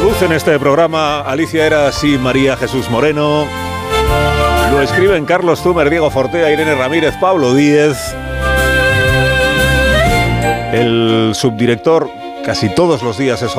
Producen este programa Alicia Eras y María Jesús Moreno. Lo escriben Carlos Zumer, Diego Fortea, Irene Ramírez, Pablo Díez. El subdirector casi todos los días es